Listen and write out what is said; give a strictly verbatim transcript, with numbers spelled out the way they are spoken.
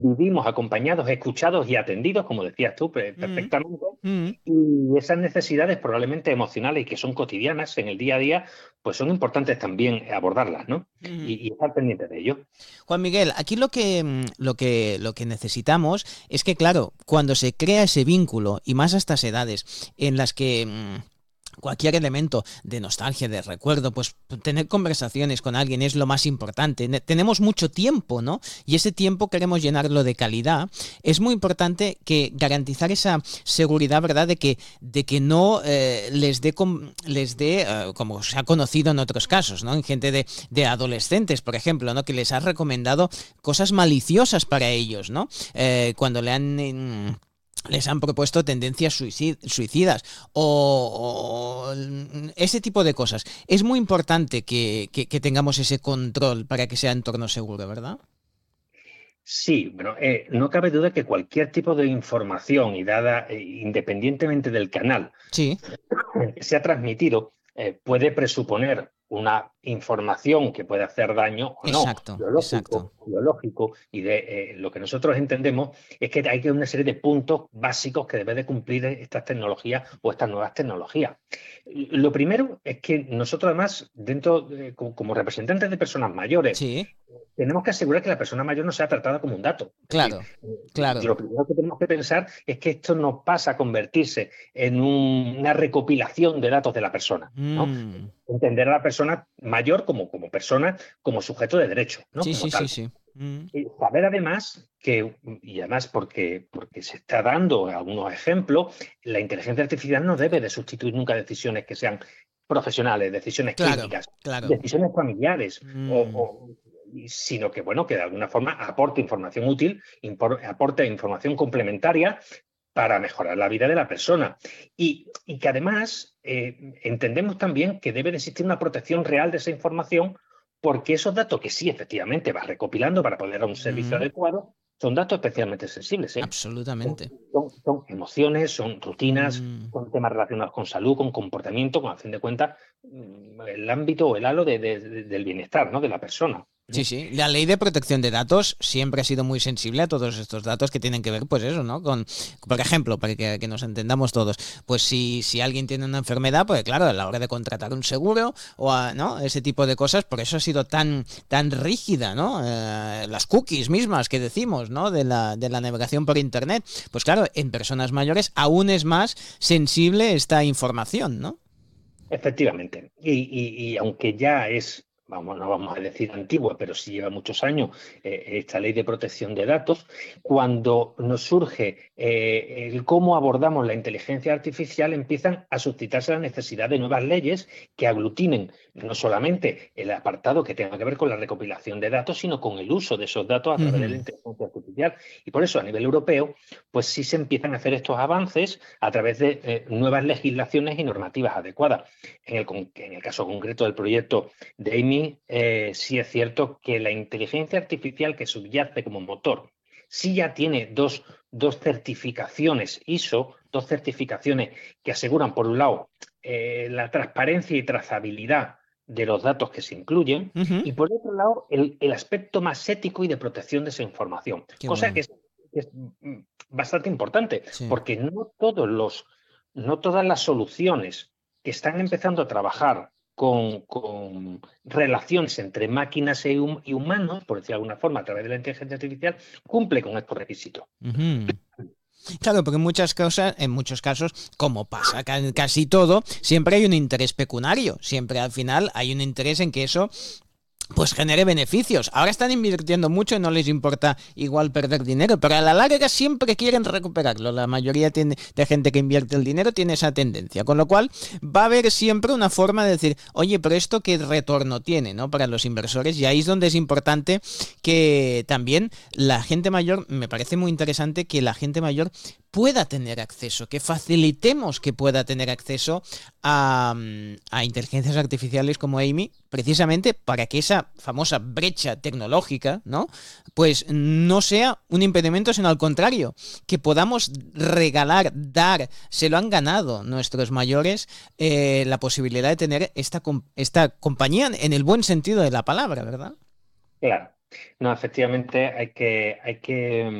vivimos acompañados, escuchados y atendidos, como decías tú pe- Mm, perfectamente, mm. y esas necesidades probablemente emocionales y que son cotidianas en el día a día, pues son importantes también abordarlas, ¿no? Ujú. Y, y estar pendientes de ello. Juan Miguel, aquí lo que, mm, lo que, lo que necesitamos es que, claro, cuando se crea ese vínculo, y más a estas edades, en las que mm, cualquier elemento de nostalgia, de recuerdo, pues tener conversaciones con alguien es lo más importante. Ne- Tenemos mucho tiempo, ¿no? Y ese tiempo queremos llenarlo de calidad. Es muy importante que garantizar esa seguridad, ¿verdad? De que, de que no eh, les dé, com- les dé eh, como se ha conocido en otros casos, ¿no? En gente de, de adolescentes, por ejemplo, ¿no? Que les ha recomendado cosas maliciosas para ellos, ¿no? Eh, cuando le han... mm, les han propuesto tendencias suicid- suicidas o, o ese tipo de cosas. Es muy importante que, que- que tengamos ese control para que sea entorno seguro, ¿verdad? Sí, bueno, eh, no cabe duda que cualquier tipo de información y dada eh, independientemente del canal Sí, que se ha transmitido, eh, puede presuponer una información que puede hacer daño o no. exacto, Lo exacto. lógico, lo lógico y de eh, lo que nosotros entendemos es que hay que una serie de puntos básicos que debe de cumplir estas tecnologías o estas nuevas tecnologías. Lo primero es que nosotros además, dentro de- como, como representantes de personas mayores, Sí, tenemos que asegurar que la persona mayor no sea tratada como un dato. Es decir, claro, eh, claro. lo primero que tenemos que pensar es que esto no pasa a convertirse en un- una recopilación de datos de la persona, ¿no? Mm, Entender a la persona mayor como, como persona, como sujeto de derecho, ¿no? sí, Como sí, sí, tal. sí. Mm, Y saber además que, y además porque, porque se está dando algunos ejemplos, la inteligencia artificial no debe de sustituir nunca decisiones que sean profesionales, decisiones claro, clínicas, claro. decisiones familiares, o, Mm, o- sino que, bueno, que de alguna forma aporte información útil, impor- aporte información complementaria para mejorar la vida de la persona. Y, y que además eh, entendemos también que debe de existir una protección real de esa información porque esos datos que sí, efectivamente, vas recopilando para poder dar un servicio mm, adecuado, son datos especialmente sensibles, ¿eh? Son, absolutamente. son- son emociones, son rutinas, Mm. son temas relacionados con salud, con comportamiento, con, a fin de cuentas, mm, el ámbito o el halo de- de- de- del bienestar, ¿no? De la persona. Sí, sí. La ley de protección de datos siempre ha sido muy sensible a todos estos datos que tienen que ver, pues eso, ¿no? Con, por ejemplo, para que, que nos entendamos todos, pues si, si alguien tiene una enfermedad, pues claro, a la hora de contratar un seguro o a, ¿no? Ese tipo de cosas, por eso ha sido tan, tan rígida, ¿no? Eh, las cookies mismas que decimos, ¿no? De la, de la navegación por internet. Pues claro, en personas mayores aún es más sensible esta información, ¿no? Efectivamente. Y, y- y aunque ya es, vamos, no vamos a decir antigua, pero sí lleva muchos años eh, esta ley de protección de datos, cuando nos surge eh, el cómo abordamos la inteligencia artificial, empiezan a suscitarse la necesidad de nuevas leyes que aglutinen no solamente el apartado que tenga que ver con la recopilación de datos, sino con el uso de esos datos a través de la Ujú. inteligencia artificial. Y por eso, a nivel europeo, pues sí se empiezan a hacer estos avances a través de eh, nuevas legislaciones y normativas adecuadas. En el, en el caso concreto del proyecto de Amy, eh, sí es cierto que la inteligencia artificial que subyace como motor sí ya tiene dos, dos certificaciones I S O, dos certificaciones que aseguran, por un lado, eh, la transparencia y trazabilidad de los datos que se incluyen Ujú. y, por otro lado, el, el aspecto más ético y de protección de esa información, Qué cosa que bueno. es, que es bastante importante, Sí. porque no todos los, no todas las soluciones que están empezando a trabajar con, con relaciones entre máquinas e hum- y humanos, por decir de alguna forma, a través de la inteligencia artificial, cumple con estos requisitos. Ujú. Claro, porque en muchas cosas, en muchos casos, como pasa ca- en casi todo, siempre hay un interés pecuniario. Siempre al final hay un interés en que eso pues genere beneficios. Ahora están invirtiendo mucho y no les importa igual perder dinero, pero a la larga siempre quieren recuperarlo. La mayoría tiene, de gente que invierte el dinero tiene esa tendencia, con lo cual va a haber siempre una forma de decir, oye, pero esto qué retorno tiene, ¿no? Para los inversores, y ahí es donde es importante que también la gente mayor, me parece muy interesante que la gente mayor pueda tener acceso, que facilitemos que pueda tener acceso a, a inteligencias artificiales como Amy, precisamente para que esa famosa brecha tecnológica, ¿no? Pues no sea un impedimento, sino al contrario, que podamos regalar, dar, se lo han ganado nuestros mayores, eh, la posibilidad de tener esta, esta compañía en el buen sentido de la palabra, ¿verdad? Claro. No, efectivamente hay que, hay que